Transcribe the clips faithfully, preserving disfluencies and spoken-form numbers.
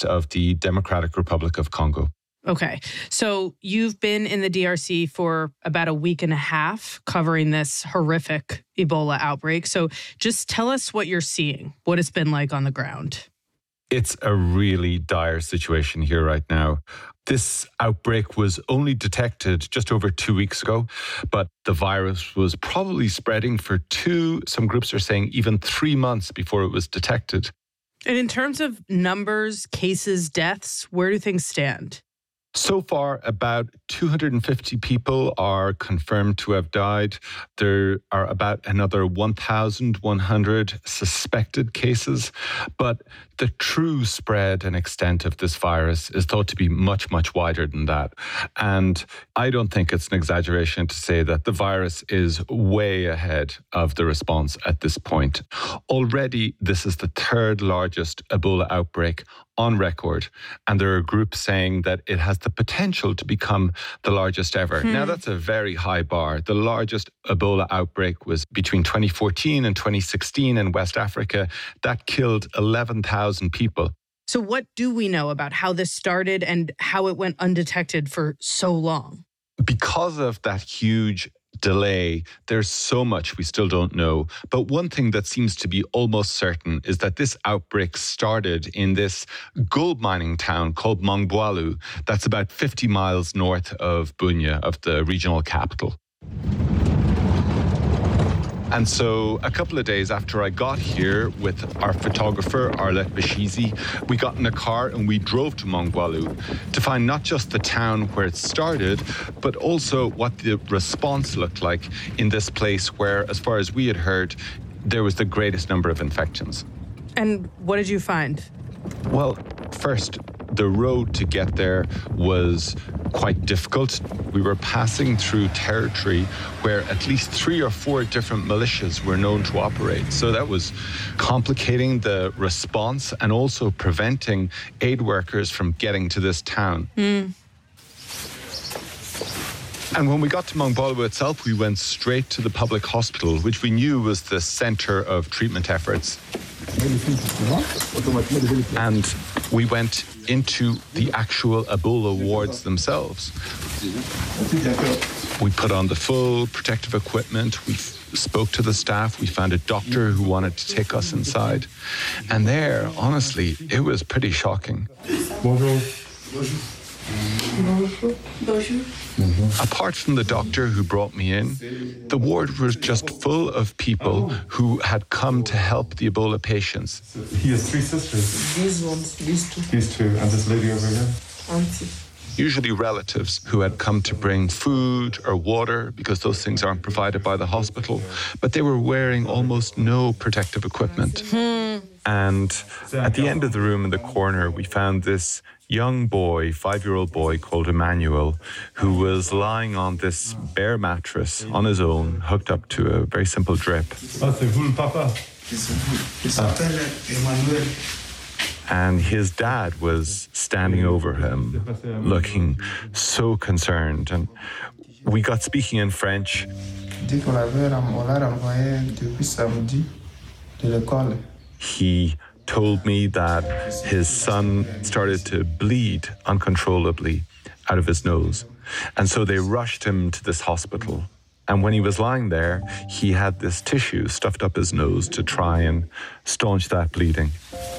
east of the Democratic Republic of Congo. Okay. So you've been in the D R C for about a week and a half covering this horrific Ebola outbreak. So just tell us what you're seeing, what it's been like on the ground. It's a really dire situation here right now. This outbreak was only detected just over two weeks ago, but the virus was probably spreading for two, some groups are saying even three months before it was detected. And in terms of numbers, cases, deaths, where do things stand? So far, about two hundred fifty people are confirmed to have died. There are about another one thousand one hundred suspected cases. But the true spread and extent of this virus is thought to be much, much wider than that. And I don't think it's an exaggeration to say that the virus is way ahead of the response at this point. Already, this is the third largest Ebola outbreak on record. And there are groups saying that it has the potential to become the largest ever. Hmm. Now, that's a very high bar. The largest Ebola outbreak was between twenty fourteen and twenty sixteen in West Africa. That killed eleven thousand people. So what do we know about how this started and how it went undetected for so long? Because of that huge delay, there's so much we still don't know. But one thing that seems to be almost certain is that this outbreak started in this gold mining town called Mongwalu. That's about fifty miles north of Bunia, of the regional capital. And so a couple of days after I got here with our photographer, Arlette Bashizi, we got in a car and we drove to Mongwalu to find not just the town where it started, but also what the response looked like in this place where, as far as we had heard, there was the greatest number of infections. And what did you find? Well, first, the road to get there was quite difficult. We were passing through territory where at least three or four different militias were known to operate. So that was complicating the response and also preventing aid workers from getting to this town. Mm. And when we got to Mongwalu itself, we went straight to the public hospital, which we knew was the center of treatment efforts. And we went into the actual Ebola wards themselves. We put on the full protective equipment. We spoke to the staff. We found a doctor who wanted to take us inside. And there, honestly, it was pretty shocking. Bonjour. Bonjour. Bonjour. Mm-hmm. Apart from the doctor who brought me in, the ward was just full of people who had come to help the Ebola patients. He has three sisters. These ones, these two. These two, and this lady over here. Auntie. Usually relatives who had come to bring food or water because those things aren't provided by the hospital, but they were wearing almost no protective equipment. Hmm. And at the end of the room in the corner, we found this young boy, five-year-old boy called Emmanuel, who was lying on this bare mattress on his own, hooked up to a very simple drip. Ah, c'est vous le papa. And his dad was standing over him, looking so concerned. And we got speaking in French. He told me that his son started to bleed uncontrollably out of his nose. And so they rushed him to this hospital. And when he was lying there, he had this tissue stuffed up his nose to try and staunch that bleeding.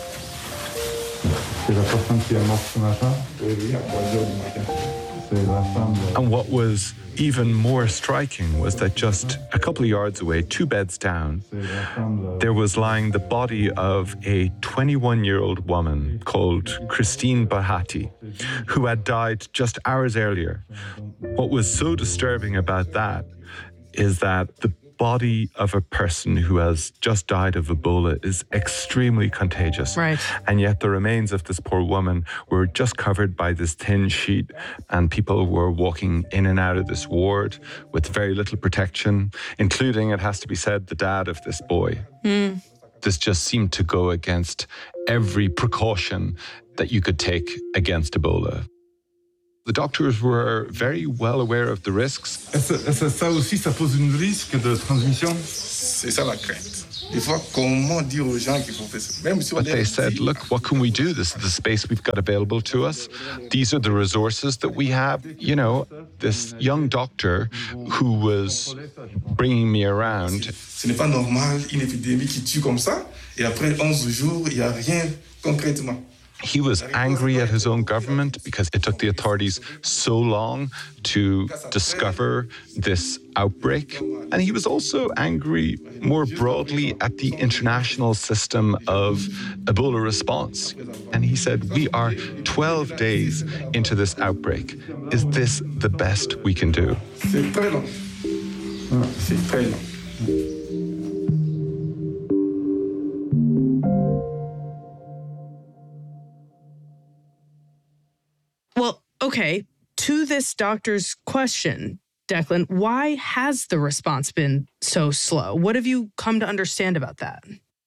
And what was even more striking was that just a couple of yards away, two beds down, there was lying the body of a twenty-one-year-old woman called Christine Bahati, who had died just hours earlier. What was so disturbing about that is that the body of a person who has just died of Ebola is extremely contagious. Right. And yet the remains of this poor woman were just covered by this thin sheet, and people were walking in and out of this ward with very little protection, including, it has to be said, the dad of this boy. Mm. This just seemed to go against every precaution that you could take against Ebola. The doctors were very well aware of the risks. Est-ce, est-ce ça aussi, ça pose un risque de transmission? C'est ça la crainte. But they said, look, what can we do? This is the space we've got available to us. These are the resources that we have. You know, this young doctor who was bringing me around. Ce n'est pas normal, une épidémie qui tue comme ça, et après onze jours, il n'y a rien concrètement. He was angry at his own government because it took the authorities so long to discover this outbreak. And he was also angry more broadly at the international system of Ebola response. And he said, we are twelve days into this outbreak. Is this the best we can do? C'est très long. C'est très long. Well, okay, to this doctor's question, Declan, why has the response been so slow? What have you come to understand about that?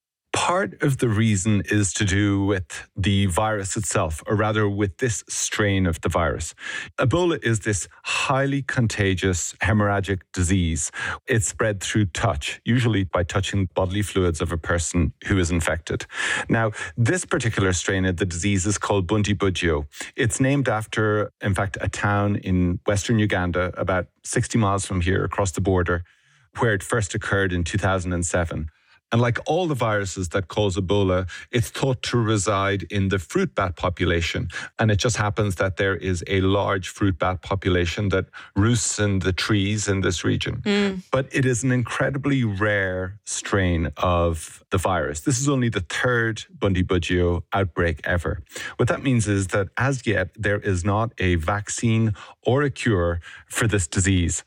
Part of the reason is to do with the virus itself, or rather with this strain of the virus. Ebola is this highly contagious hemorrhagic disease. It's spread through touch, usually by touching bodily fluids of a person who is infected. Now, this particular strain of the disease is called Bundibugyo. It's named after, in fact, a town in western Uganda, about sixty miles from here, across the border, where it first occurred in two thousand seven. And like all the viruses that cause Ebola, it's thought to reside in the fruit bat population. And it just happens that there is a large fruit bat population that roosts in the trees in this region. Mm. But it is an incredibly rare strain of the virus. This is only the third Bundibugyo outbreak ever. What that means is that as yet, there is not a vaccine or a cure for this disease.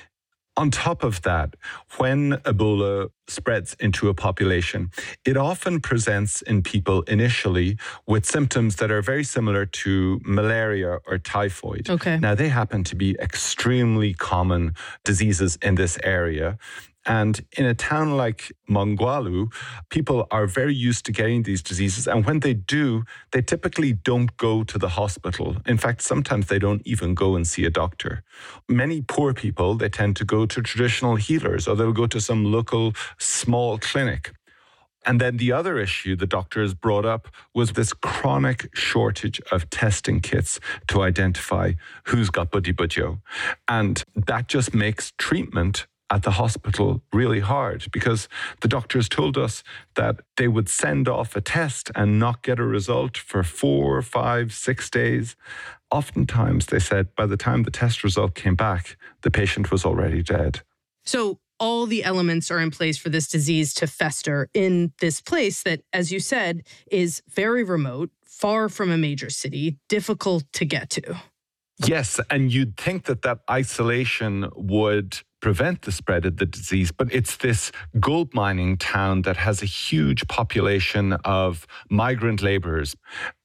On top of that, when Ebola spreads into a population, it often presents in people initially with symptoms that are very similar to malaria or typhoid. Okay. Now, they happen to be extremely common diseases in this area. And in a town like Mongwalu, people are very used to getting these diseases. And when they do, they typically don't go to the hospital. In fact, sometimes they don't even go and see a doctor. Many poor people, they tend to go to traditional healers, or they'll go to some local small clinic. And then the other issue the doctors brought up was this chronic shortage of testing kits to identify who's got Bundibugyo. And that just makes treatment at the hospital really hard, because the doctors told us that they would send off a test and not get a result for four, five, six days. Oftentimes, they said, by the time the test result came back, the patient was already dead. So all the elements are in place for this disease to fester in this place that, as you said, is very remote, far from a major city, difficult to get to. Yes, and you'd think that that isolation would prevent the spread of the disease, but it's this gold mining town that has a huge population of migrant laborers.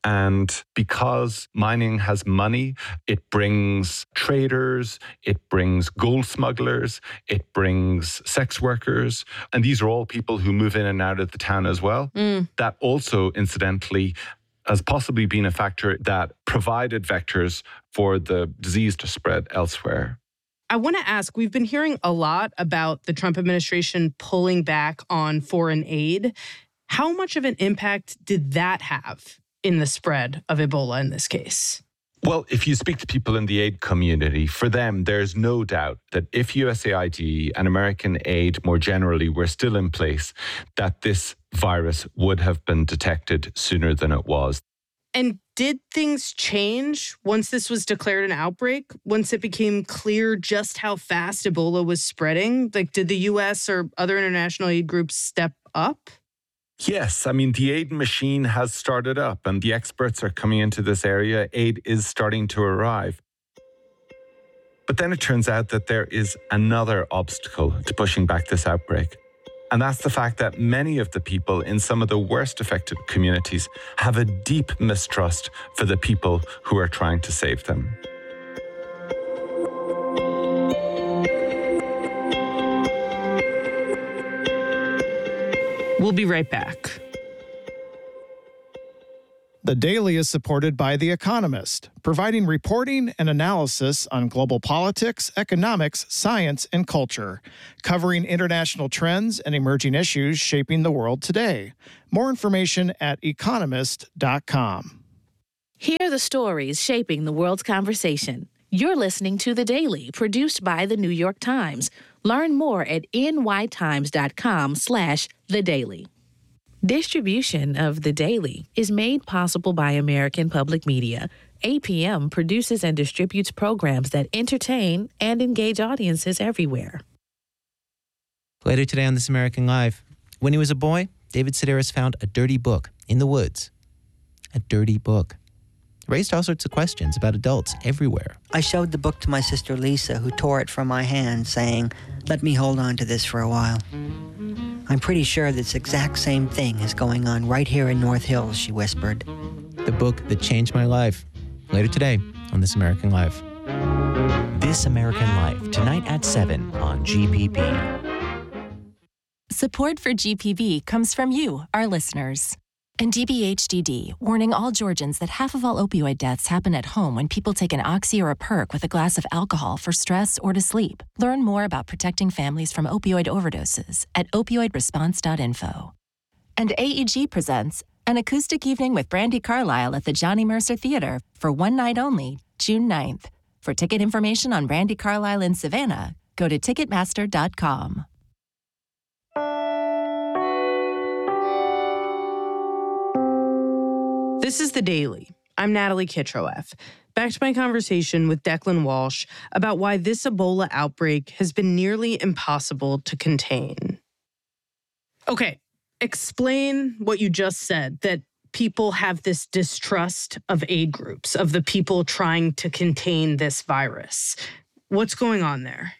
And because mining has money, it brings traders, it brings gold smugglers, it brings sex workers. And these are all people who move in and out of the town as well. Mm. That also, incidentally, has possibly been a factor that provided vectors for the disease to spread elsewhere. I want to ask, we've been hearing a lot about the Trump administration pulling back on foreign aid. How much of an impact did that have in the spread of Ebola in this case? Well, if you speak to people in the aid community, for them, there's no doubt that if U S A I D and American aid more generally were still in place, that this virus would have been detected sooner than it was. And did things change once this was declared an outbreak? Once it became clear just how fast Ebola was spreading? Like, did the U S or other international aid groups step up? Yes, I mean, the aid machine has started up and the experts are coming into this area. Aid is starting to arrive. But then it turns out that there is another obstacle to pushing back this outbreak. And that's the fact that many of the people in some of the worst affected communities have a deep mistrust for the people who are trying to save them. We'll be right back. The Daily is supported by The Economist, providing reporting and analysis on global politics, economics, science, and culture, covering international trends and emerging issues shaping the world today. More information at economist dot com. Hear the stories shaping the world's conversation. You're listening to The Daily, produced by The New York Times. Learn more at n y times dot com slash the daily. Distribution of The Daily is made possible by American Public Media. A P M produces and distributes programs that entertain and engage audiences everywhere. Later today on This American Life, when he was a boy, David Sedaris found a dirty book in the woods. A dirty book. Raised all sorts of questions about adults everywhere. I showed the book to my sister Lisa, who tore it from my hand, saying, "Let me hold on to this for a while." "I'm pretty sure this exact same thing is going on right here in North Hills," she whispered. The book that changed my life. Later today on This American Life. This American Life, tonight at seven on G P B. Support for G P B comes from you, our listeners. And D B H D D, warning all Georgians that half of all opioid deaths happen at home when people take an Oxy or a Perk with a glass of alcohol for stress or to sleep. Learn more about protecting families from opioid overdoses at opioid response dot info. And A E G presents an acoustic evening with Brandi Carlile at the Johnny Mercer Theater for one night only, June ninth. For ticket information on Brandi Carlile in Savannah, go to ticketmaster dot com. This is The Daily. I'm Natalie Kitroeff. Back to my conversation with Declan Walsh about why this Ebola outbreak has been nearly impossible to contain. Okay, explain what you just said, that people have this distrust of aid groups, of the people trying to contain this virus. What's going on there?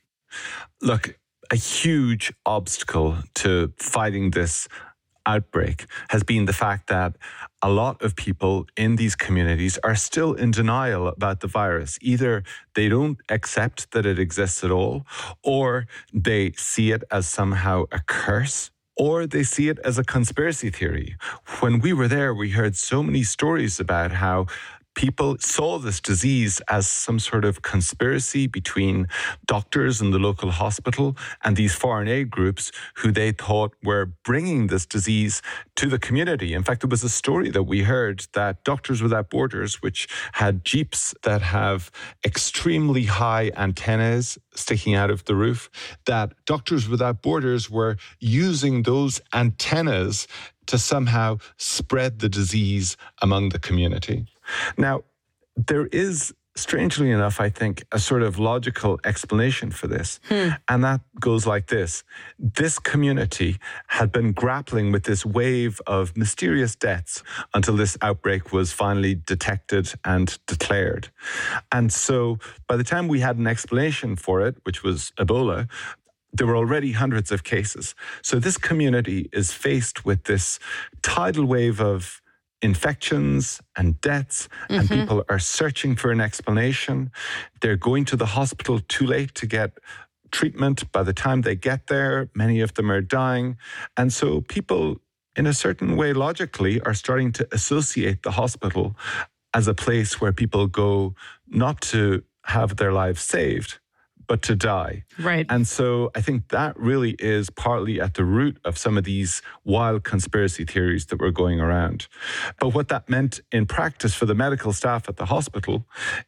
Look, a huge obstacle to fighting this outbreak has been the fact that a lot of people in these communities are still in denial about the virus. Either they don't accept that it exists at all, or they see it as somehow a curse, or they see it as a conspiracy theory. When we were there, we heard so many stories about how people saw this disease as some sort of conspiracy between doctors in the local hospital and these foreign aid groups who they thought were bringing this disease to the community. In fact, there was a story that we heard that Doctors Without Borders, which had jeeps that have extremely high antennas sticking out of the roof, that Doctors Without Borders were using those antennas to somehow spread the disease among the community. Now, there is, strangely enough, I think, a sort of logical explanation for this. Hmm. And that goes like this. This community had been grappling with this wave of mysterious deaths until this outbreak was finally detected and declared. And so by the time we had an explanation for it, which was Ebola, there were already hundreds of cases. So this community is faced with this tidal wave of infections and deaths, mm-hmm. and people are searching for an explanation. They're going to the hospital too late to get treatment. By the time they get there, many of them are dying. And so people, in a certain way, logically, are starting to associate the hospital as a place where people go not to have their lives saved, but to die. Right. And so I think that really is partly at the root of some of these wild conspiracy theories that were going around. But what that meant in practice for the medical staff at the hospital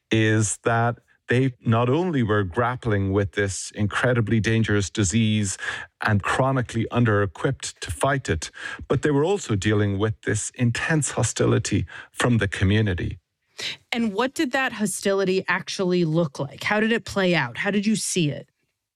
is that they not only were grappling with this incredibly dangerous disease and chronically under-equipped to fight it, but they were also dealing with this intense hostility from the community. And what did that hostility actually look like? How did it play out? How did you see it?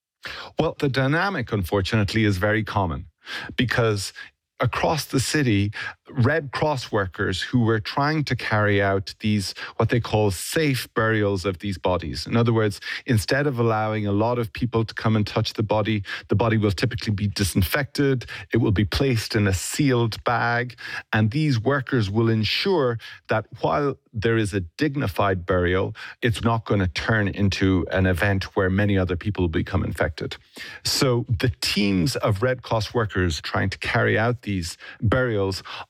Well, the dynamic, unfortunately, is very common because across the city, Red Cross workers who were trying to carry out these, what they call safe burials of these bodies. In other words, instead of allowing a lot of people to come and touch the body, the body will typically be disinfected. It will be placed in a sealed bag. And these workers will ensure that while there is a dignified burial, it's not going to turn into an event where many other people will become infected. So the teams of Red Cross workers trying to carry out these burials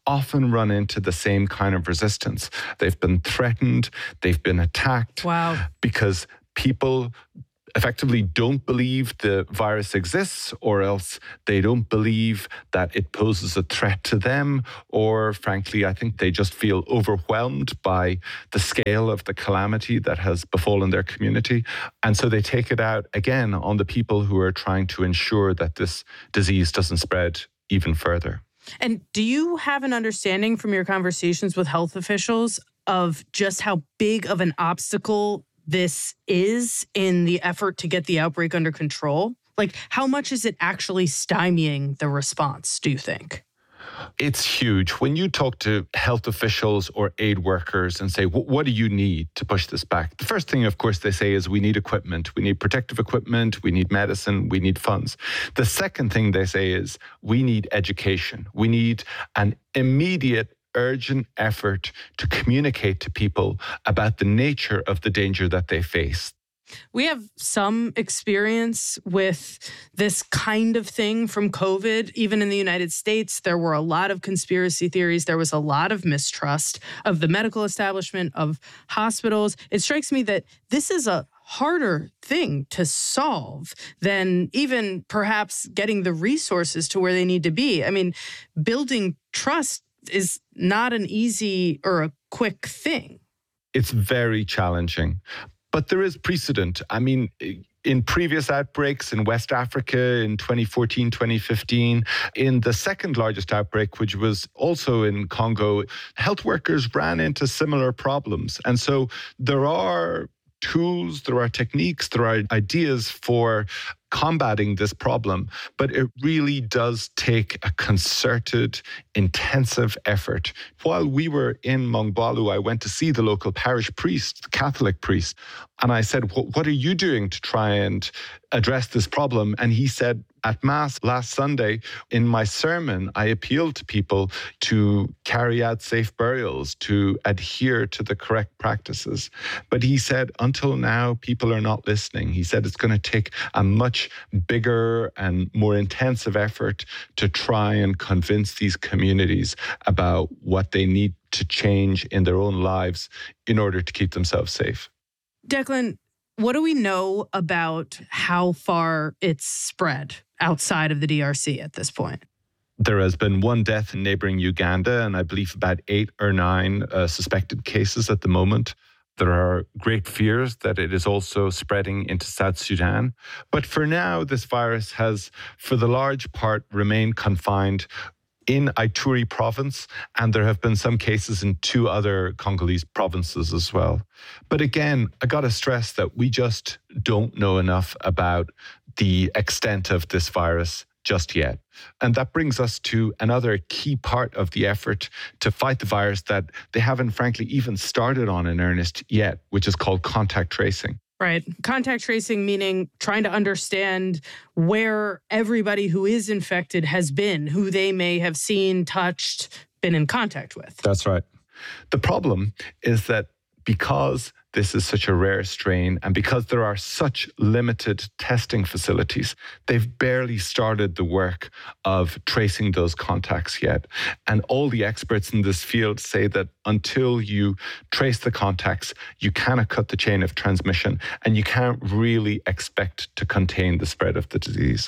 often run into the same kind of resistance. They've been threatened, they've been attacked. Wow. Because people effectively don't believe the virus exists, or else they don't believe that it poses a threat to them, or frankly, I think they just feel overwhelmed by the scale of the calamity that has befallen their community. And so they take it out again on the people who are trying to ensure that this disease doesn't spread even further. And do you have an understanding from your conversations with health officials of just how big of an obstacle this is in the effort to get the outbreak under control? Like, how much is it actually stymieing the response, do you think? It's huge. When you talk to health officials or aid workers and say, what do you need to push this back? The first thing, of course, they say is we need equipment. We need protective equipment. We need medicine. We need funds. The second thing they say is we need education. We need an immediate urgent effort to communicate to people about the nature of the danger that they face. We have some experience with this kind of thing from COVID. Even in the United States, there were a lot of conspiracy theories. There was a lot of mistrust of the medical establishment, of hospitals. It strikes me that this is a harder thing to solve than even perhaps getting the resources to where they need to be. I mean, building trust is not an easy or a quick thing. It's very challenging, but there is precedent. I mean, in previous outbreaks in West Africa in twenty fourteen, twenty fifteen, in the second largest outbreak, which was also in Congo, health workers ran into similar problems. And so there are tools, there are techniques, there are ideas for combating this problem, but it really does take a concerted, intensive effort. While we were in Mongbalu, I went to see the local parish priest, the Catholic priest, and I said, what are you doing to try and address this problem? And he said, at Mass last Sunday, in my sermon, I appealed to people to carry out safe burials, to adhere to the correct practices. But he said, until now, people are not listening. He said it's going to take a much bigger and more intensive effort to try and convince these communities about what they need to change in their own lives in order to keep themselves safe. Declan, what do we know about how far it's spread outside of the D R C at this point? There has been one death in neighboring Uganda, and I believe about eight or nine uh, suspected cases at the moment. There are great fears that it is also spreading into South Sudan. But for now, this virus has, for the large part, remained confined in Ituri province, and there have been some cases in two other Congolese provinces as well. But again, I got to stress that we just don't know enough about the extent of this virus just yet. And that brings us to another key part of the effort to fight the virus that they haven't, frankly, even started on in earnest yet, which is called contact tracing. Right. Contact tracing meaning trying to understand where everybody who is infected has been, who they may have seen, touched, been in contact with. That's right. The problem is that because this is such a rare strain and because there are such limited testing facilities, they've barely started the work of tracing those contacts yet. And all the experts in this field say that until you trace the contacts, you cannot cut the chain of transmission and you can't really expect to contain the spread of the disease.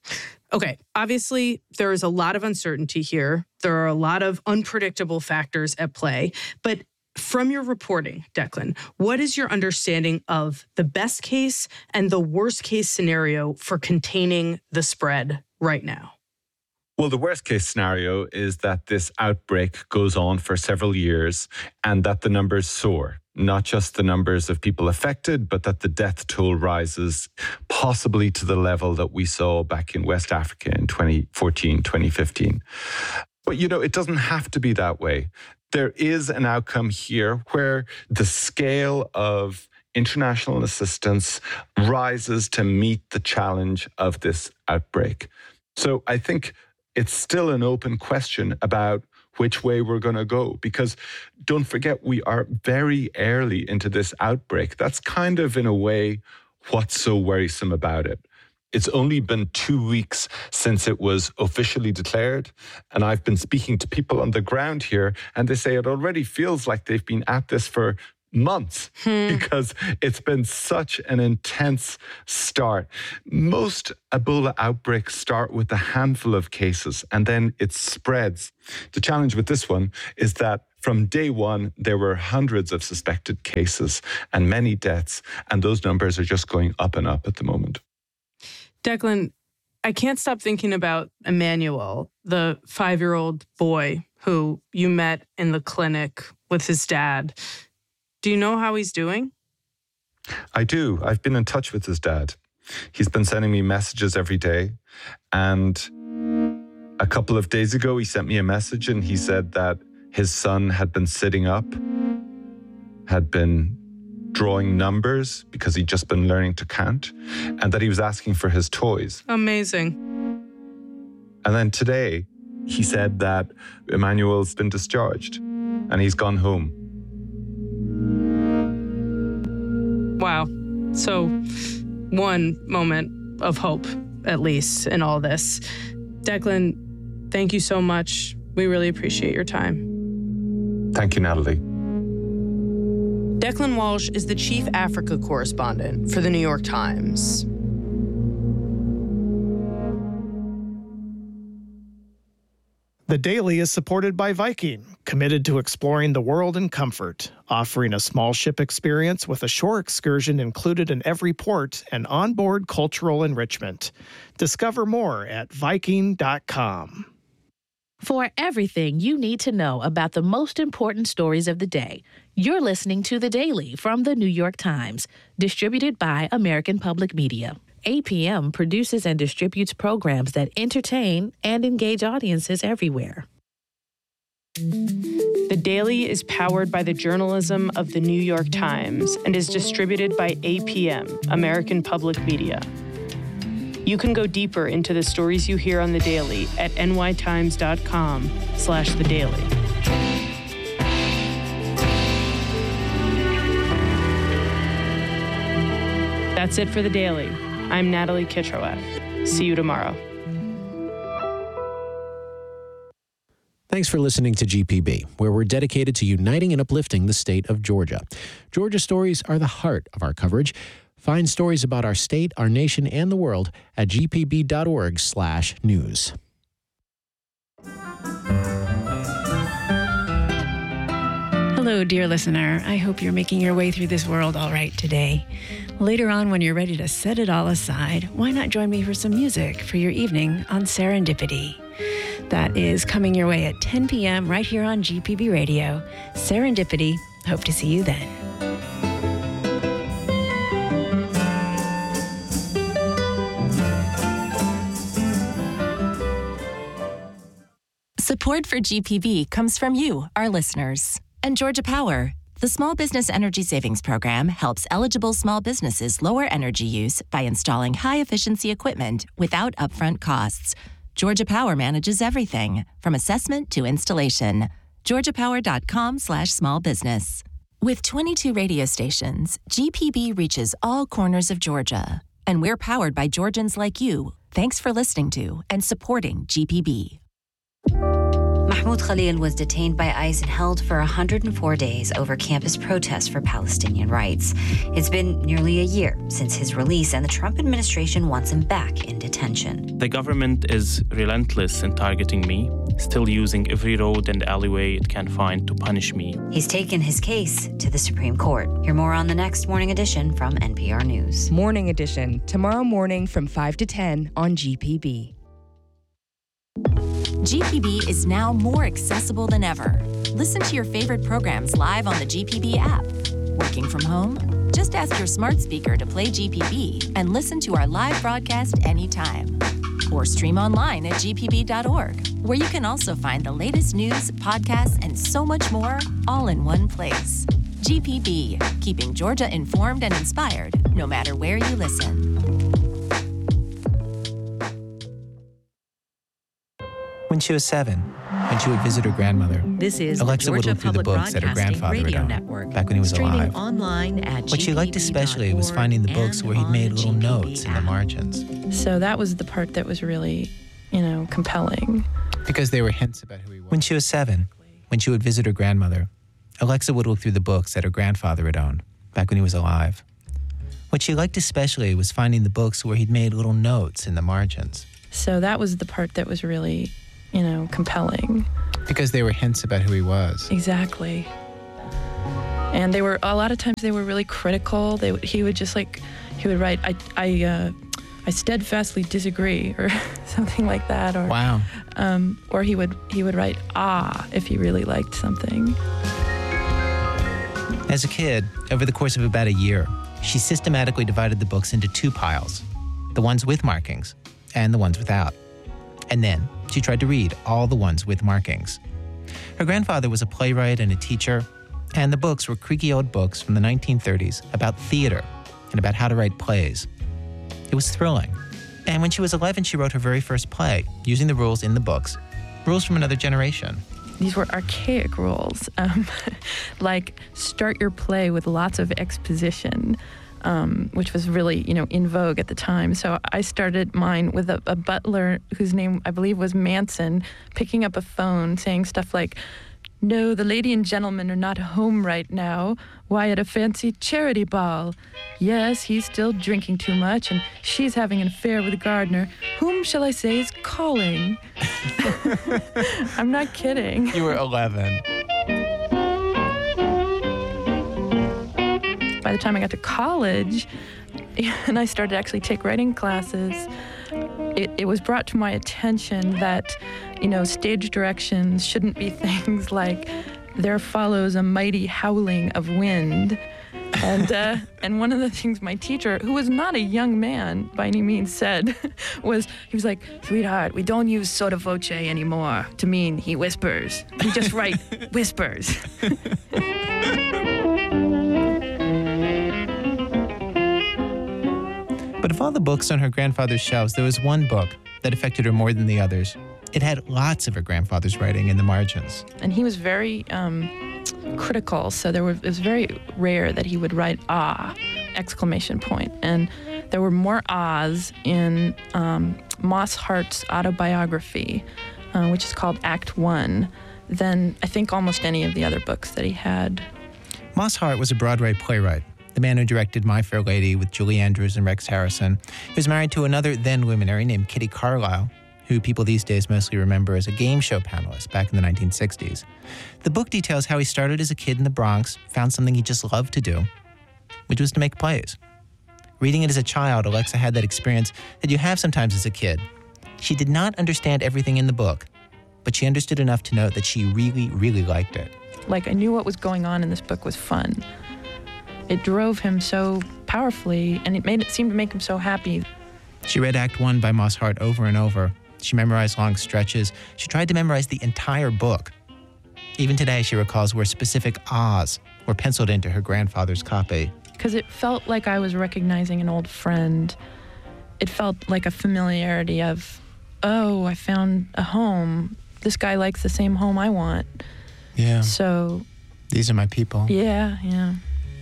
Okay, obviously, there is a lot of uncertainty here. There are a lot of unpredictable factors at play, but from your reporting, Declan, what is your understanding of the best case and the worst case scenario for containing the spread right now? Well, the worst case scenario is that this outbreak goes on for several years and that the numbers soar. Not just the numbers of people affected, but that the death toll rises possibly to the level that we saw back in West Africa in twenty fourteen, twenty fifteen. But, you know, it doesn't have to be that way. There is an outcome here where the scale of international assistance rises to meet the challenge of this outbreak. So I think it's still an open question about which way we're going to go, because don't forget, we are very early into this outbreak. That's kind of, in a way, what's so worrisome about it. It's only been two weeks since it was officially declared. And I've been speaking to people on the ground here, and they say it already feels like they've been at this for months hmm. because it's been such an intense start. Most Ebola outbreaks start with a handful of cases and then it spreads. The challenge with this one is that from day one, there were hundreds of suspected cases and many deaths, and those numbers are just going up and up at the moment. Declan, I can't stop thinking about Emmanuel, the five-year-old boy who you met in the clinic with his dad. Do you know how he's doing? I do. I've been in touch with his dad. He's been sending me messages every day. And a couple of days ago, he sent me a message and he said that his son had been sitting up, had been drawing numbers because he'd just been learning to count, and that he was asking for his toys. Amazing. And then today, he said that Emmanuel's been discharged and he's gone home. Wow. So one moment of hope, at least, in all this. Declan, thank you so much. We really appreciate your time. Thank you, Natalie. Declan Walsh is the chief Africa correspondent for the New York Times. The Daily is supported by Viking, committed to exploring the world in comfort, offering a small ship experience with a shore excursion included in every port and onboard cultural enrichment. Discover more at Viking dot com. For everything you need to know about the most important stories of the day, you're listening to The Daily from The New York Times, distributed by American Public Media. A P M produces and distributes programs that entertain and engage audiences everywhere. The Daily is powered by the journalism of The New York Times and is distributed by A P M, American Public Media. You can go deeper into the stories you hear on The Daily at N Y Times dot com slash The Daily. That's it for The Daily. I'm Natalie Kitroeff. See you tomorrow. Thanks for listening to G P B, where we're dedicated to uniting and uplifting the state of Georgia. Georgia stories are the heart of our coverage. Find stories about our state, our nation, and the world at g p b dot org slash news. Hello, dear listener. I hope you're making your way through this world all right today. Later on, when you're ready to set it all aside, why not join me for some music for your evening on Serendipity? That is coming your way at ten p.m. right here on G P B Radio. Serendipity. Hope to see you then. Support for G P B comes from you, our listeners. And Georgia Power. The Small Business Energy Savings Program helps eligible small businesses lower energy use by installing high-efficiency equipment without upfront costs. Georgia Power manages everything, from assessment to installation. georgia power dot com slash small business. With twenty-two radio stations, G P B reaches all corners of Georgia. And we're powered by Georgians like you. Thanks for listening to and supporting G P B. Mahmoud Khalil was detained by ICE and held for one hundred four days over campus protests for Palestinian rights. It's been nearly a year since his release, and the Trump administration wants him back in detention. The government is relentless in targeting me, still using every road and alleyway it can find to punish me. He's taken his case to the Supreme Court. Hear more on the next Morning Edition from N P R News. Morning Edition, tomorrow morning from five to ten on G P B. G P B is now more accessible than ever. Listen to your favorite programs live on the G P B app. Working from home? Just ask your smart speaker to play G P B and listen to our live broadcast anytime. Or stream online at g p b dot org, where you can also find the latest news, podcasts, and so much more, all in one place. G P B, keeping Georgia informed and inspired, no matter where you listen. When she was seven, when she would visit her grandmother, This is Alexa the would Georgia look through the Public books that her Broadcasting grandfather had Radio owned Network. back when he was Streaming alive. online at What she liked especially was finding the books where he'd made little notes in the margins. So that was the part that was really, you know, compelling. Because they were hints about who he was. When she was seven, when she would visit her grandmother, Alexa would look through the books that her grandfather had owned back when he was alive. What she liked especially was finding the books where he'd made little notes in the margins. So that was the part that was really, you know, compelling. Because they were hints about who he was. Exactly. And they were, a lot of times they were really critical. They, he would just like, he would write, I, I, uh, I steadfastly disagree, or something like that. Or, wow. Um, or he would, he would write, ah, if he really liked something. As a kid, over the course of about a year, she systematically divided the books into two piles, the ones with markings and the ones without. And then she tried to read all the ones with markings. Her grandfather was a playwright and a teacher, and the books were creaky old books from the nineteen thirties about theater and about how to write plays. It was thrilling. And when she was eleven, she wrote her very first play, using the rules in the books, rules from another generation. These were archaic rules, um, like start your play with lots of exposition, um, which was really, you know, in vogue at the time. So I started mine with a, a butler whose name I believe was Manson, picking up a phone saying stuff like, "No, the lady and gentleman are not home right now. Why, at a fancy charity ball? Yes, he's still drinking too much, and she's having an affair with the gardener. Whom shall I say is calling?" I'm not kidding. You were eleven. By the time I got to college, and I started to actually take writing classes, it, it was brought to my attention that, you know, stage directions shouldn't be things like, "There follows a mighty howling of wind." And uh, and one of the things my teacher, who was not a young man by any means, said was, he was like, "Sweetheart, we don't use sotto voce anymore to mean he whispers. We just write whispers." But of all the books on her grandfather's shelves, there was one book that affected her more than the others. It had lots of her grandfather's writing in the margins. And he was very um, critical, so there were, it was very rare that he would write "ah!" exclamation point. And there were more ahs in um, Moss Hart's autobiography, uh, which is called Act One, than I think almost any of the other books that he had. Moss Hart was a Broadway playwright, the man who directed My Fair Lady with Julie Andrews and Rex Harrison. He was married to another then luminary named Kitty Carlisle, who people these days mostly remember as a game show panelist back in the nineteen sixties. The book details how he started as a kid in the Bronx, found something he just loved to do, which was to make plays. Reading it as a child, Alexa had that experience that you have sometimes as a kid. She did not understand everything in the book, but she understood enough to know that she really, really liked it. Like, I knew what was going on in this book was fun. It drove him so powerfully, and it made it seem to make him so happy. She read Act One by Moss Hart over and over. She memorized long stretches. She tried to memorize the entire book. Even today, she recalls where specific ahs were penciled into her grandfather's copy. Because it felt like I was recognizing an old friend. It felt like a familiarity of, oh, I found a home. This guy likes the same home I want. Yeah. So. These are my people. Yeah, yeah.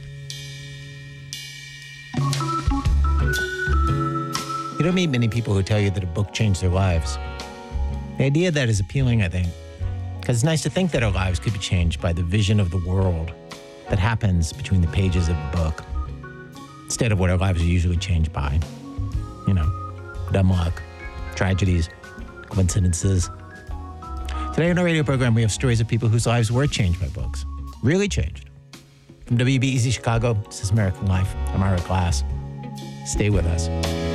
You don't meet many people who tell you that a book changed their lives. The idea of that is appealing, I think, because it's nice to think that our lives could be changed by the vision of the world that happens between the pages of a book, instead of what our lives are usually changed by. You know, dumb luck, tragedies, coincidences. Today on our radio program, we have stories of people whose lives were changed by books, really changed. From W B E Z Chicago, this is American Life. I'm Ira Glass. Stay with us.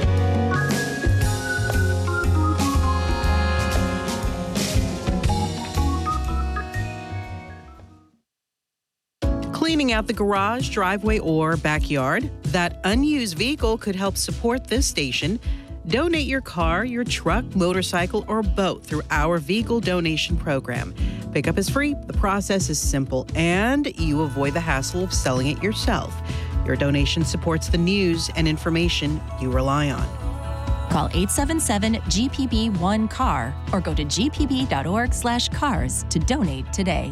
Cleaning out the garage, driveway, or backyard? That unused vehicle could help support this station. Donate your car, your truck, motorcycle, or boat through our vehicle donation program. Pickup is free, the process is simple, and you avoid the hassle of selling it yourself. Your donation supports the news and information you rely on. Call eight seven seven G P B one C A R or go to g p b dot org slash cars to donate today.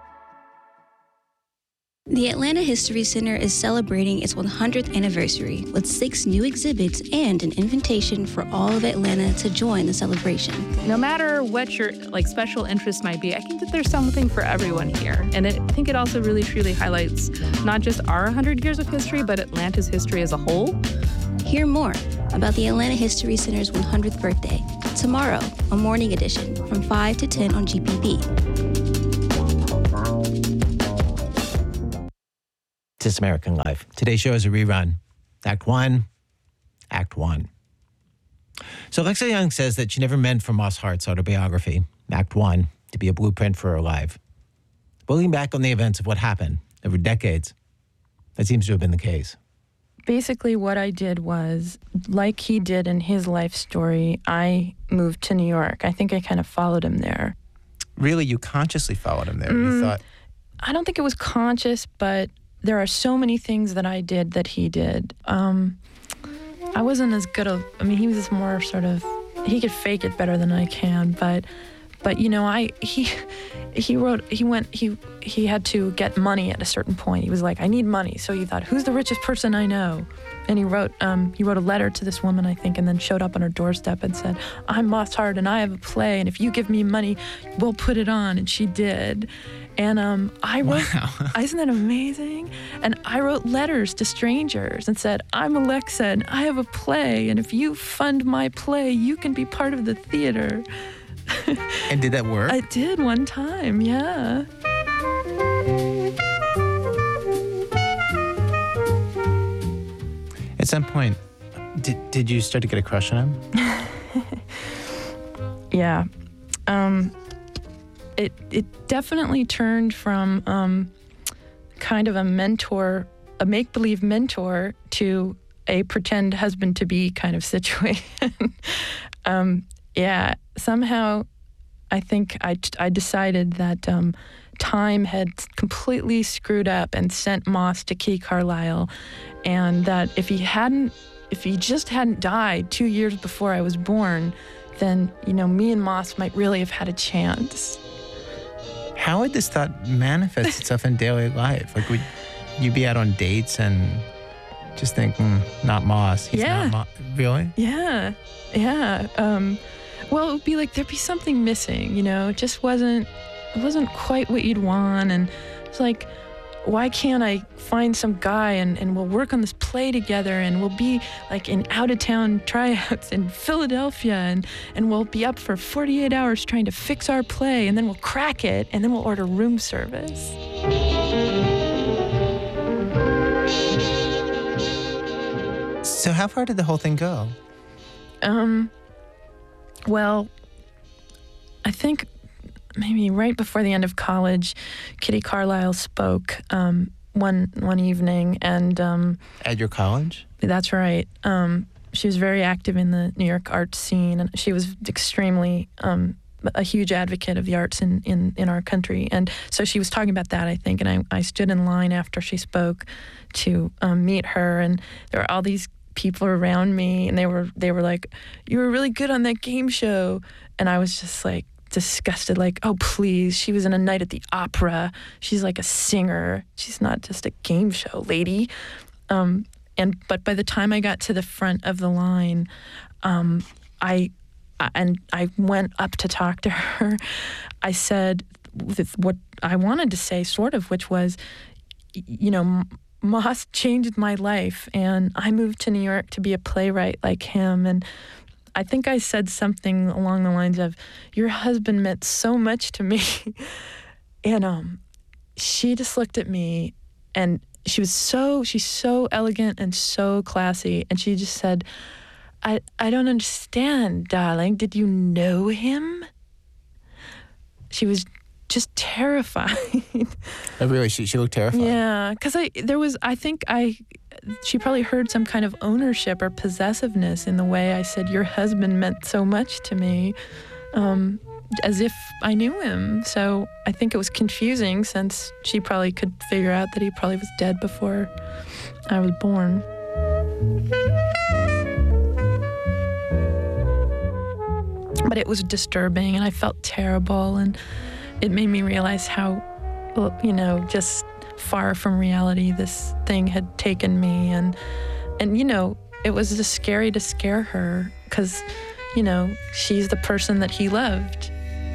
The Atlanta History Center is celebrating its one hundredth anniversary with six new exhibits and an invitation for all of Atlanta to join the celebration. No matter what your like special interest might be, I think that there's something for everyone here. And it, I think it also really truly highlights not just our one hundred years of history, but Atlanta's history as a whole. Hear more about the Atlanta History Center's one hundredth birthday tomorrow, a morning edition from five to ten on G P B. This American Life. Today's show is a rerun. Act one, Act one. So Alexa Young says that she never meant for Moss Hart's autobiography, Act one, to be a blueprint for her life. But looking back on the events of what happened over decades, that seems to have been the case. Basically, what I did was, like he did in his life story, I moved to New York. I think I kind of followed him there. Really? You consciously followed him there? Mm, you thought... I don't think it was conscious, but there are so many things that I did that he did. Um, I wasn't as good of, I mean, he was more sort of, he could fake it better than I can, but, but you know, I, he, he wrote, he went, he, he had to get money at a certain point. He was like, I need money. So he thought, who's the richest person I know? And he wrote, um, he wrote a letter to this woman, I think, and then showed up on her doorstep and said, I'm Moss Hart and I have a play, and if you give me money, we'll put it on. And she did. And um, I wrote, wow. Isn't that amazing? And I wrote letters to strangers and said, I'm Alexa and I have a play, and if you fund my play, you can be part of the theater. And did that work? I did one time, yeah. At some point, did, did you start to get a crush on him? Yeah. Um... It it definitely turned from um, kind of a mentor, a make-believe mentor, to a pretend husband-to-be kind of situation. um, yeah, somehow I think I, I decided that um, time had completely screwed up and sent Moss to Kitty Carlisle, and that if he hadn't, if he just hadn't died two years before I was born, then, you know, me and Moss might really have had a chance. How would this thought manifest itself in daily life? Like, would you be out on dates and just think, mm, not Moss? He's yeah. not Moss. Really? Yeah. Yeah. Um, well, it would be like there'd be something missing, you know? It just wasn't, it wasn't quite what you'd want. And it's like, why can't I find some guy and, and we'll work on this play together, and we'll be like in out-of-town tryouts in Philadelphia, and, and we'll be up for forty-eight hours trying to fix our play, and then we'll crack it, and then we'll order room service. So how far did the whole thing go? Um, well, I think maybe right before the end of college, Kitty Carlisle spoke um, one one evening, and um, at your college? That's right. Um, she was very active in the New York art scene, and she was extremely um, a huge advocate of the arts in, in, in our country. And so she was talking about that, I think, and I, I stood in line after she spoke to um, meet her, and there were all these people around me, and they were they were like, "You were really good on that game show," and I was just like, disgusted, like, oh, please, she was in A Night at the Opera. She's like a singer. She's not just a game show lady. Um, and but by the time I got to the front of the line, um, I, I and I went up to talk to her. I said what I wanted to say, sort of, which was, you know, Moss changed my life, and I moved to New York to be a playwright like him, and I think I said something along the lines of, your husband meant so much to me. And um, she just looked at me, and she was so, she's so elegant and so classy. And she just said, I, I don't understand, darling. Did you know him? She was just terrified. Oh, really? She, she looked terrified? Yeah, because I, there was, I think I, she probably heard some kind of ownership or possessiveness in the way I said, your husband meant so much to me, um, as if I knew him. So I think it was confusing, since she probably could figure out that he probably was dead before I was born. but it was disturbing, and I felt terrible, and it made me realize how, you know, just far from reality this thing had taken me. And, and you know, it was just scary to scare her because, you know, she's the person that he loved.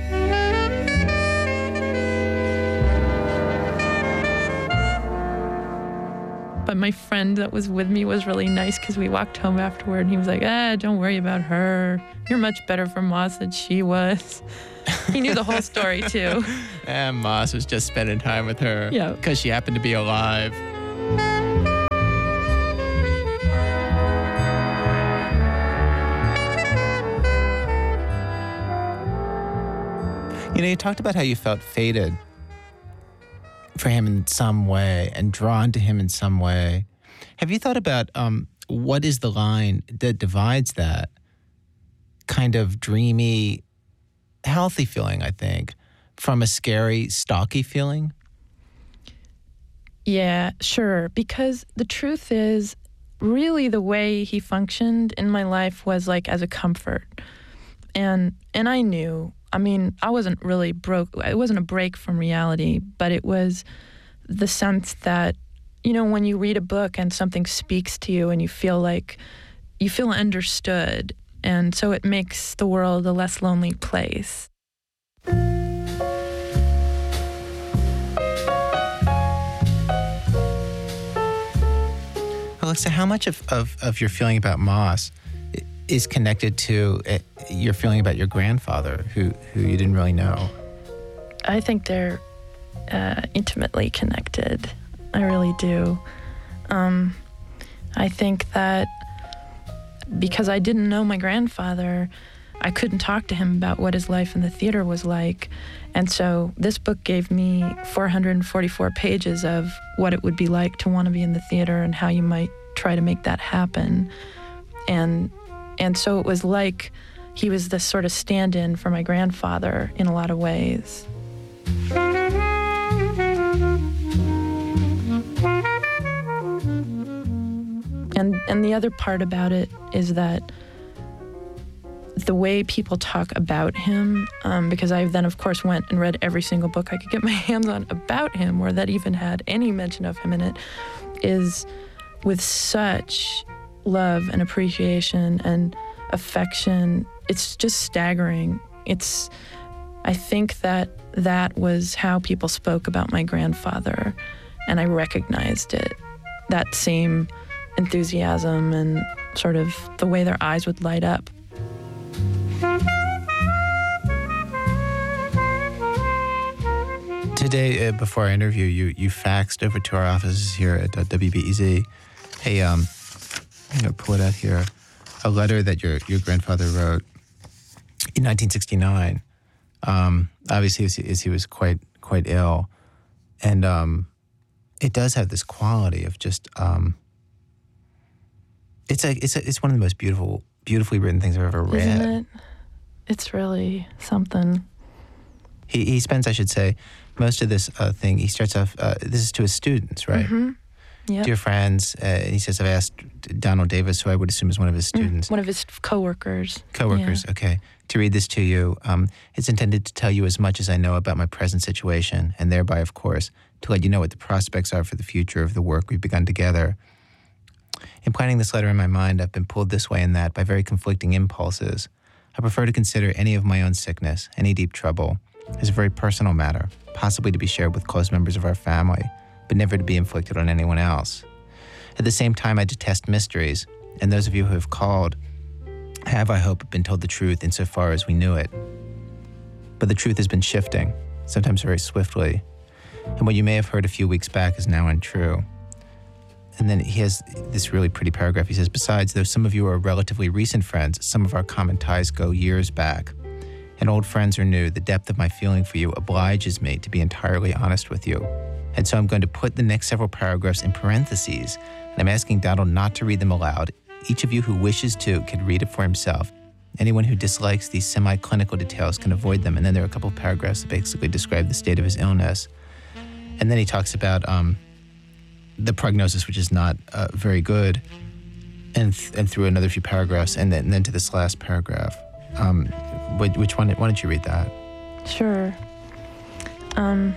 But my friend that was with me was really nice because we walked home afterward and he was like, ah, don't worry about her. You're much better for Moss than she was. He knew the whole story too. And Moss was just spending time with her. Yeah. Because she happened to be alive. You know, you talked about how you felt fated for him in some way and drawn to him in some way. Have you thought about um, what is the line that divides that kind of dreamy, healthy feeling, I think, from a scary, stalky feeling? Yeah, sure. Because the truth is, really the way he functioned in my life was like as a comfort. And and I knew, I mean, I wasn't really broke. It wasn't a break from reality, but it was the sense that, you know, when you read a book and something speaks to you and you feel like, you feel understood. And so it makes the world a less lonely place. Alexa, how much of, of, of your feeling about Moss is connected to uh, your feeling about your grandfather, who, who you didn't really know? I think they're uh, intimately connected. I really do. Um, I think that because I didn't know my grandfather, I couldn't talk to him about what his life in the theater was like. And so this book gave me four hundred forty-four pages of what it would be like to want to be in the theater and how you might try to make that happen. And and so it was like he was this sort of stand-in for my grandfather in a lot of ways. And and the other part about it is that the way people talk about him, um, because I then, of course, went and read every single book I could get my hands on about him or that even had any mention of him in it, is with such love and appreciation and affection. It's just staggering. It's, I think that that was how people spoke about my grandfather, and I recognized it. That same enthusiasm and sort of the way their eyes would light up. Today, uh, before our interview, you you faxed over to our offices here at uh, W B E Z a, um, I'm going to pull it out here, a letter that your, your grandfather wrote in nineteen sixty-nine. Um, obviously, as he, as he was quite quite ill. And um, it does have this quality of just, um, it's, a, it's, a, it's one of the most beautiful, beautifully written things I've ever read. Isn't it? It's really something. He, he spends, I should say, most of this uh, thing, he starts off, uh, this is to his students, right? Mm-hmm. Yep. Dear friends, uh, and he says, I've asked Donald Davis, who I would assume is one of his students. Mm, one of his coworkers. Coworkers, yeah. Okay. To read this to you. Um, it's intended to tell you as much as I know about my present situation, and thereby, of course, to let you know what the prospects are for the future of the work we've begun together. In planning this letter in my mind, I've been pulled this way and that by very conflicting impulses. I prefer to consider any of my own sickness, any deep trouble, as a very personal matter, possibly to be shared with close members of our family, but never to be inflicted on anyone else. At the same time, I detest mysteries, and those of you who have called have, I hope, been told the truth insofar as we knew it. But the truth has been shifting, sometimes very swiftly, and what you may have heard a few weeks back is now untrue. And then he has this really pretty paragraph. He says, besides, though some of you are relatively recent friends, some of our common ties go years back. And old friends or new, the depth of my feeling for you obliges me to be entirely honest with you. And so I'm going to put the next several paragraphs in parentheses, and I'm asking Donald not to read them aloud. Each of you who wishes to can read it for himself. Anyone who dislikes these semi-clinical details can avoid them. And then there are a couple of paragraphs that basically describe the state of his illness. And then he talks about um, the prognosis, which is not uh, very good, and th- and through another few paragraphs, and then, and then to this last paragraph. Um, which, which one? Why don't you read that? Sure. Um,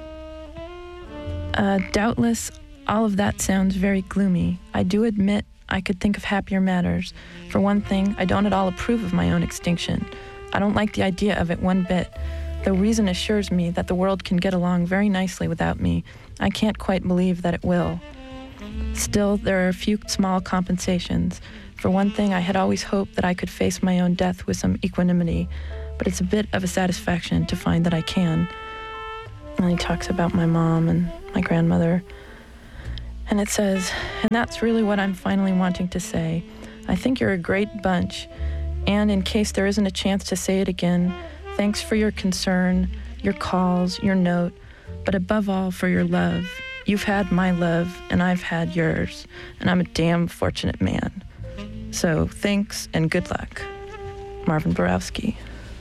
uh, doubtless, all of that sounds very gloomy. I do admit I could think of happier matters. For one thing, I don't at all approve of my own extinction. I don't like the idea of it one bit. Though reason assures me that the world can get along very nicely without me, I can't quite believe that it will. Still, there are a few small compensations. For one thing, I had always hoped that I could face my own death with some equanimity, but it's a bit of a satisfaction to find that I can. And he talks about my mom and my grandmother. And it says, and that's really what I'm finally wanting to say. I think you're a great bunch. And in case there isn't a chance to say it again, thanks for your concern, your calls, your note, but above all for your love. You've had my love, and I've had yours, and I'm a damn fortunate man. So thanks and good luck. Marvin Borowski.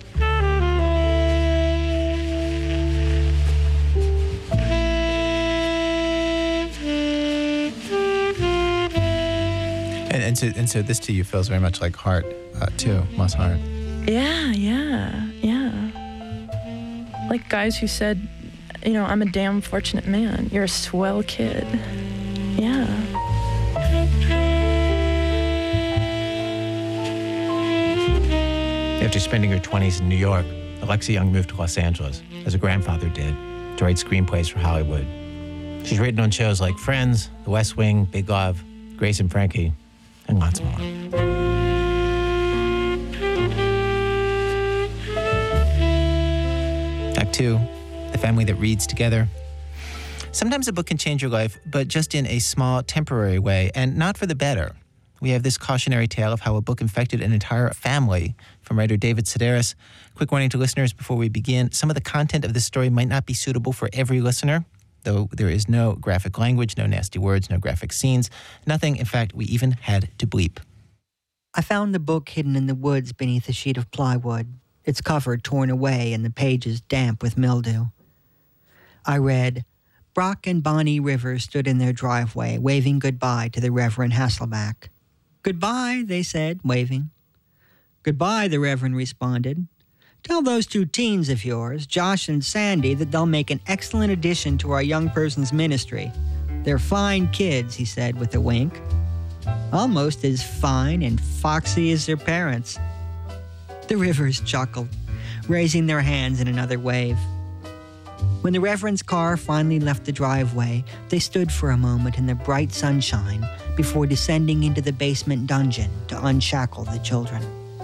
And, and so, and so, this to you feels very much like Hart, uh, too, Moss Hart. Yeah, yeah, yeah. Like guys who said, you know, I'm a damn fortunate man. You're a swell kid. Yeah. After spending her twenties in New York, Alexa Young moved to Los Angeles, as her grandfather did, to write screenplays for Hollywood. She's written on shows like Friends, The West Wing, Big Love, Grace and Frankie, and lots more. Act two, the family that reads together. Sometimes a book can change your life, but just in a small, temporary way, and not for the better. We have this cautionary tale of how a book infected an entire family from writer David Sedaris. Quick warning to listeners before we begin. Some of the content of this story might not be suitable for every listener, though there is no graphic language, no nasty words, no graphic scenes, nothing, in fact, we even had to bleep. I found the book hidden in the woods beneath a sheet of plywood, its cover torn away and the pages damp with mildew. I read, Brock and Bonnie Rivers stood in their driveway, waving goodbye to the Reverend Hasselback. Goodbye, they said, waving. Goodbye, the Reverend responded. Tell those two teens of yours, Josh and Sandy, that they'll make an excellent addition to our young person's ministry. They're fine kids, he said with a wink. Almost as fine and foxy as their parents. The Rivers chuckled, raising their hands in another wave. When the Reverend's car finally left the driveway, they stood for a moment in the bright sunshine before descending into the basement dungeon to unshackle the children.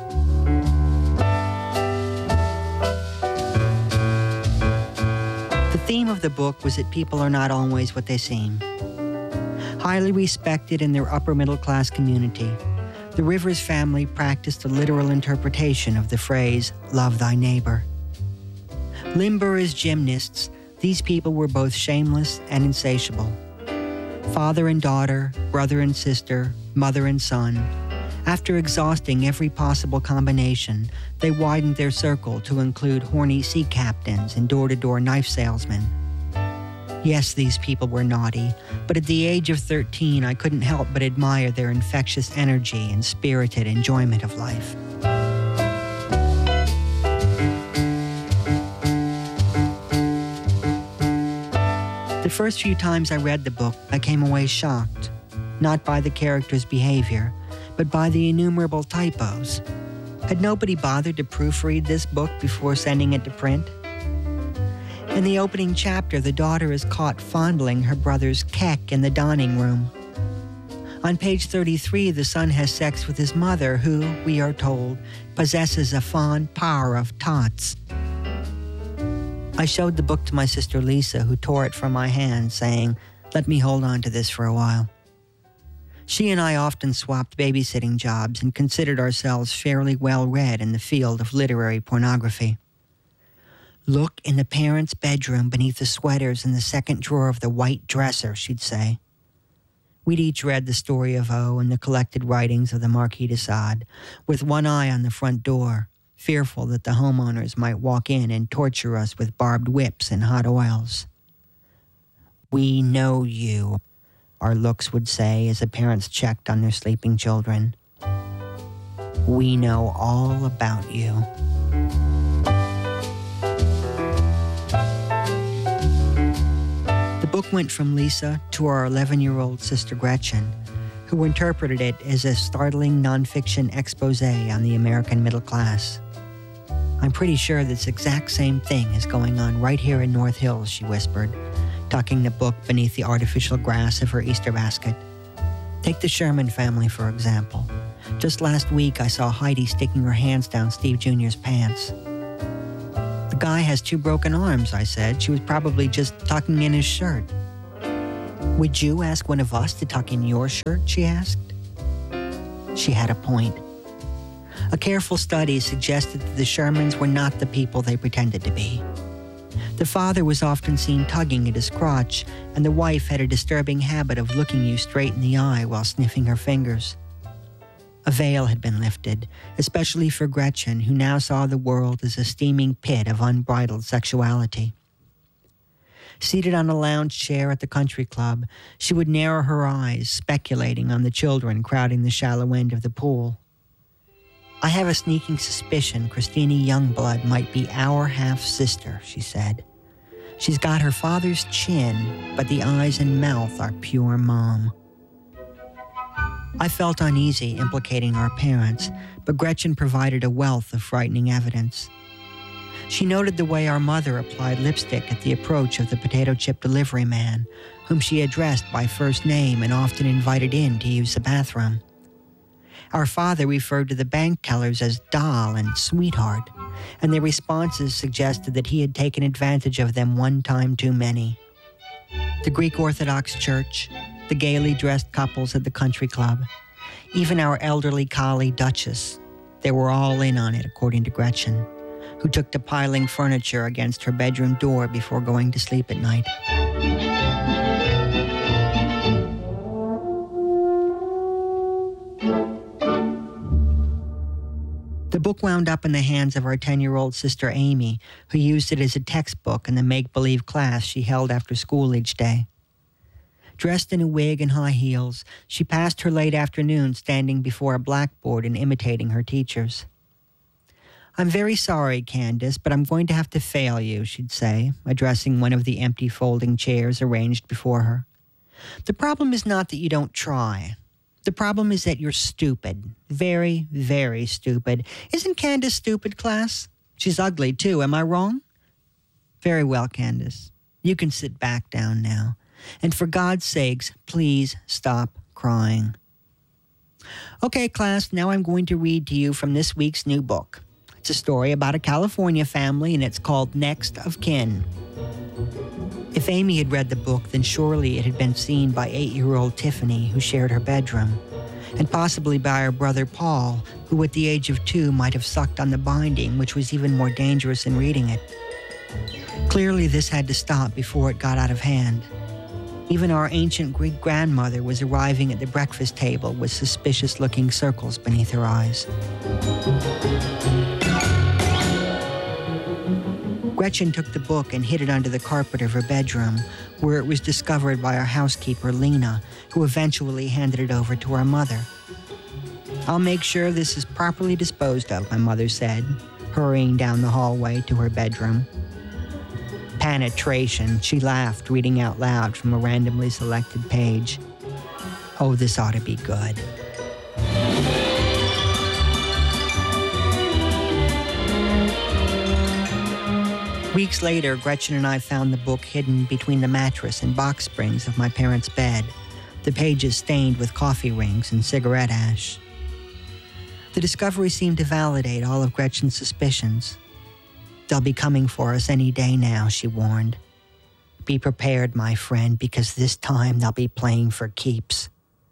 The theme of the book was that people are not always what they seem. Highly respected in their upper-middle-class community, the Rivers family practiced a literal interpretation of the phrase, love thy neighbor. Limber as gymnasts, these people were both shameless and insatiable. Father and daughter, brother and sister, mother and son. After exhausting every possible combination, they widened their circle to include horny sea captains and door-to-door knife salesmen. Yes, these people were naughty, but at the age of thirteen, I couldn't help but admire their infectious energy and spirited enjoyment of life. The first few times I read the book, I came away shocked, not by the characters' behavior, but by the innumerable typos. Had nobody bothered to proofread this book before sending it to print? In the opening chapter, the daughter is caught fondling her brother's keck in the dining room. On page thirty-three, the son has sex with his mother, who, we are told, possesses a fond power of tots. I showed the book to my sister Lisa, who tore it from my hand, saying, let me hold on to this for a while. She and I often swapped babysitting jobs and considered ourselves fairly well-read in the field of literary pornography. Look in the parents' bedroom beneath the sweaters in the second drawer of the white dresser, she'd say. We'd each read the story of O and the collected writings of the Marquis de Sade, with one eye on the front door, fearful that the homeowners might walk in and torture us with barbed whips and hot oils. We know you, our looks would say as the parents checked on their sleeping children. We know all about you. The book went from Lisa to our eleven-year-old sister Gretchen, who interpreted it as a startling nonfiction expose on the American middle class. I'm pretty sure this exact same thing is going on right here in North Hills, she whispered, tucking the book beneath the artificial grass of her Easter basket. Take the Sherman family, for example. Just last week, I saw Heidi sticking her hands down Steve Junior's pants. The guy has two broken arms, I said. She was probably just tucking in his shirt. Would you ask one of us to tuck in your shirt, she asked. She had a point. A careful study suggested that the Shermans were not the people they pretended to be. The father was often seen tugging at his crotch, and the wife had a disturbing habit of looking you straight in the eye while sniffing her fingers. A veil had been lifted, especially for Gretchen, who now saw the world as a steaming pit of unbridled sexuality. Seated on a lounge chair at the country club, she would narrow her eyes, speculating on the children crowding the shallow end of the pool. I have a sneaking suspicion Christina Youngblood might be our half-sister, she said. She's got her father's chin, but the eyes and mouth are pure mom. I felt uneasy implicating our parents, but Gretchen provided a wealth of frightening evidence. She noted the way our mother applied lipstick at the approach of the potato chip delivery man, whom she addressed by first name and often invited in to use the bathroom. Our father referred to the bank tellers as doll and sweetheart, and their responses suggested that he had taken advantage of them one time too many. The Greek Orthodox Church, the gaily dressed couples at the country club, even our elderly collie Duchess, they were all in on it, according to Gretchen, who took to piling furniture against her bedroom door before going to sleep at night. The book wound up in the hands of our ten-year-old sister Amy, who used it as a textbook in the make-believe class she held after school each day. Dressed in a wig and high heels, she passed her late afternoon standing before a blackboard and imitating her teachers. "I'm very sorry, Candace, but I'm going to have to fail you," she'd say, addressing one of the empty folding chairs arranged before her. "The problem is not that you don't try. The problem is that you're stupid. Very, very stupid. Isn't Candace stupid, class? She's ugly, too. Am I wrong? Very well, Candace. You can sit back down now. And for God's sakes, please stop crying. Okay, class, now I'm going to read to you from this week's new book. It's a story about a California family, and it's called Next of Kin." If Amy had read the book, then surely it had been seen by eight-year-old Tiffany, who shared her bedroom, and possibly by her brother Paul, who at the age of two might have sucked on the binding, which was even more dangerous than reading it. Clearly, this had to stop before it got out of hand. Even our ancient Greek grandmother was arriving at the breakfast table with suspicious-looking circles beneath her eyes. Gretchen took the book and hid it under the carpet of her bedroom, where it was discovered by our housekeeper, Lena, who eventually handed it over to our mother. "I'll make sure this is properly disposed of," my mother said, hurrying down the hallway to her bedroom. Penetration, she laughed, reading out loud from a randomly selected page. "Oh, this ought to be good." Weeks later, Gretchen and I found the book hidden between the mattress and box springs of my parents' bed, the pages stained with coffee rings and cigarette ash. The discovery seemed to validate all of Gretchen's suspicions. "They'll be coming for us any day now," she warned. "Be prepared, my friend, because this time they'll be playing for keeps."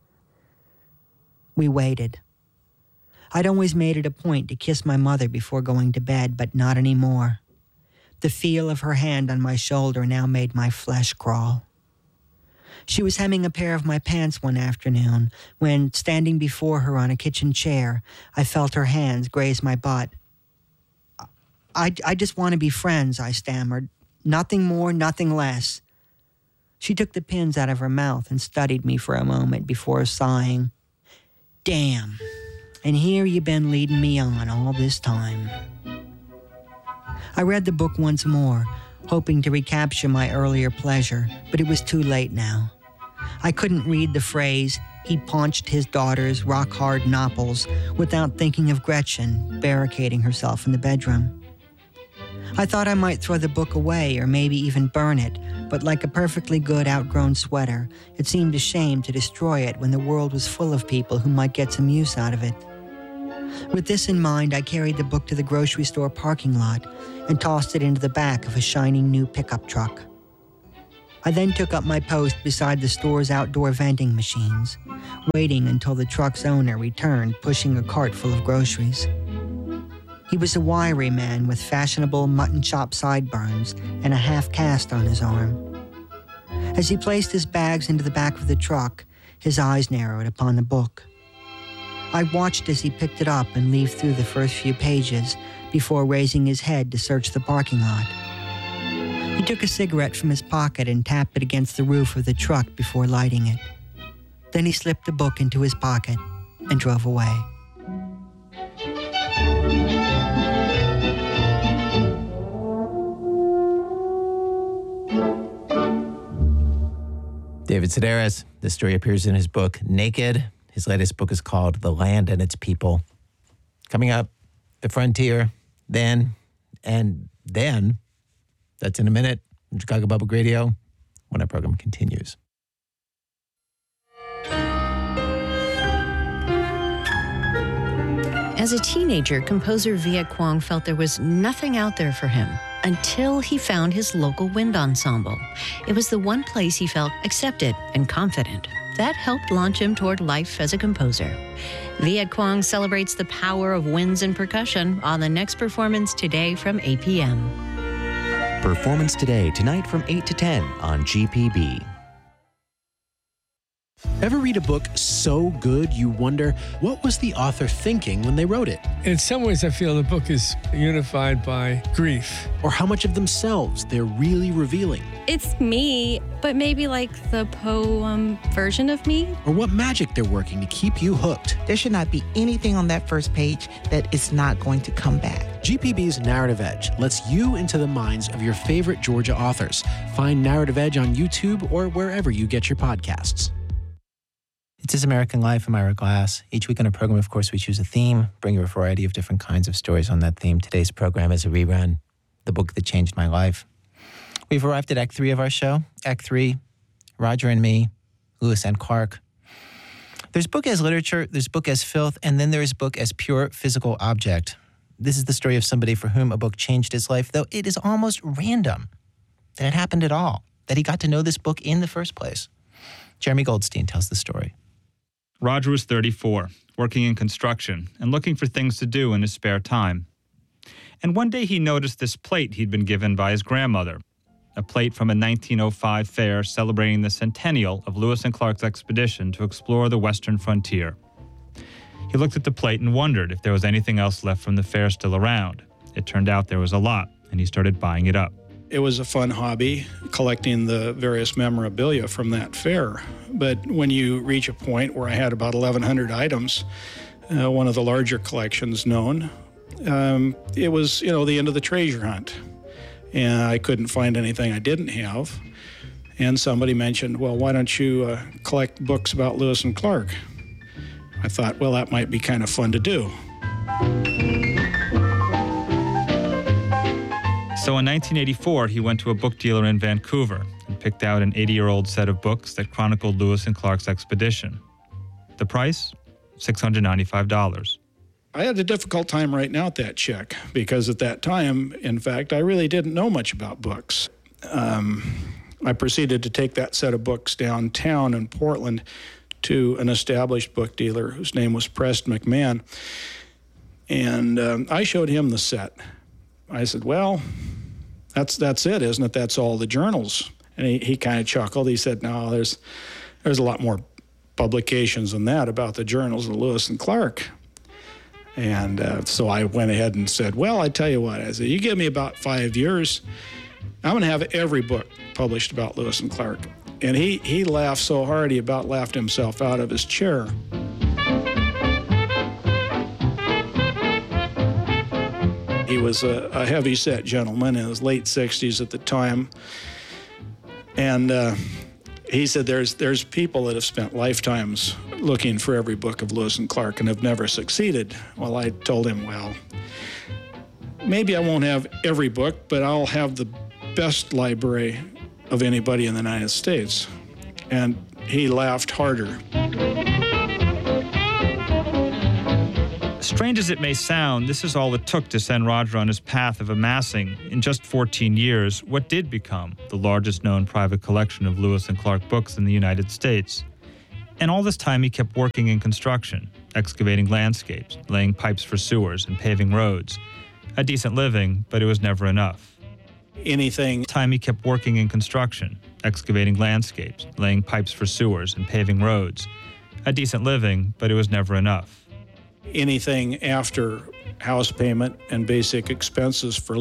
We waited. I'd always made it a point to kiss my mother before going to bed, but not anymore. The feel of her hand on my shoulder now made my flesh crawl. She was hemming a pair of my pants one afternoon when, standing before her on a kitchen chair, I felt her hands graze my butt. I, I just want to be friends," I stammered. "Nothing more, nothing less." She took the pins out of her mouth and studied me for a moment before sighing. "Damn, And here you been leading me on all this time. I read the book once more, hoping to recapture my earlier pleasure, but it was too late now. I couldn't read the phrase, he paunched his daughter's rock-hard nopples, without thinking of Gretchen barricading herself in the bedroom. I thought I might throw the book away or maybe even burn it, but like a perfectly good outgrown sweater, it seemed a shame to destroy it when the world was full of people who might get some use out of it. With this in mind, I carried the book to the grocery store parking lot and tossed it into the back of a shining new pickup truck. I then took up my post beside the store's outdoor vending machines, waiting until the truck's owner returned pushing a cart full of groceries. He was a wiry man with fashionable mutton chop sideburns and a half cast on his arm. As he placed his bags into the back of the truck, his eyes narrowed upon the book. I watched as he picked it up and leafed through the first few pages before raising his head to search the parking lot. He took a cigarette from his pocket and tapped it against the roof of the truck before lighting it. Then he slipped the book into his pocket and drove away. David Sedaris. This story appears in his book, Naked. His latest book is called The Land and Its People. Coming up, the frontier, then, and then. That's in a minute on Chicago Public Radio when our program continues. As a teenager, composer Viet Quang felt there was nothing out there for him until he found his local wind ensemble. It was the one place he felt accepted and confident. That helped launch him toward life as a composer. Viet Quang celebrates the power of winds and percussion on the next performance today from eight p.m. Performance today, tonight from eight to ten on G P B. Ever read a book so good you wonder, what was the author thinking when they wrote it? In some ways, I feel the book is unified by grief. Or how much of themselves they're really revealing. It's me, but maybe like the poem version of me. Or what magic they're working to keep you hooked. There should not be anything on that first page that is not going to come back. G P B's Narrative Edge lets you into the minds of your favorite Georgia authors. Find Narrative Edge on YouTube or wherever you get your podcasts. It's This American Life. I'm Ira Glass. Each week on our program, of course, we choose a theme, bring you a variety of different kinds of stories on that theme. Today's program is a rerun, The Book That Changed My Life. We've arrived at Act Three of our show. Act Three, Roger and Me, Lewis and Clark. There's book as literature, there's book as filth, and then there's book as pure physical object. This is the story of somebody for whom a book changed his life, though it is almost random that it happened at all, that he got to know this book in the first place. Jeremy Goldstein tells the story. Roger was thirty-four, working in construction and looking for things to do in his spare time. And one day he noticed this plate he'd been given by his grandmother, a plate from a nineteen oh five fair celebrating the centennial of Lewis and Clark's expedition to explore the western frontier. He looked at the plate and wondered if there was anything else left from the fair still around. It turned out there was a lot, and he started buying it up. It was a fun hobby, collecting the various memorabilia from that fair. But when you reach a point where I had about eleven hundred items, uh, one of the larger collections known, um, it was, you know, the end of the treasure hunt. And I couldn't find anything I didn't have. And somebody mentioned, well, why don't you uh, collect books about Lewis and Clark? I thought, well, that might be kind of fun to do. So in nineteen eighty-four, he went to a book dealer in Vancouver and picked out an eighty-year-old set of books that chronicled Lewis and Clark's expedition. The price? six hundred ninety-five dollars. I had a difficult time writing out that check because at that time, in fact, I really didn't know much about books. Um, I proceeded to take that set of books downtown in Portland to an established book dealer whose name was Preston McMahon. And um, I showed him the set. I said, well, that's that's it, isn't it? That's all the journals. And he, he kind of chuckled. He said, no, there's there's a lot more publications than that about the journals of Lewis and Clark. And uh, so I went ahead and said, well, I tell you what, I said, you give me about five years, I'm going to have every book published about Lewis and Clark. And he, he laughed so hard he about laughed himself out of his chair. He was a, a heavy-set gentleman in his late sixties at the time. And uh, he said there's there's people that have spent lifetimes looking for every book of Lewis and Clark and have never succeeded. Well, I told him, well, maybe I won't have every book, but I'll have the best library of anybody in the United States. And he laughed harder. Strange as it may sound, this is all it took to send Roger on his path of amassing, in just fourteen years, what did become the largest known private collection of Lewis and Clark books in the United States. And all this time he kept working in construction, excavating landscapes, laying pipes for sewers, and paving roads. A decent living, but it was never enough. Anything. Time he kept working in construction, excavating landscapes, laying pipes for sewers, and paving roads. A decent living, but it was never enough. Anything after house payment and basic expenses for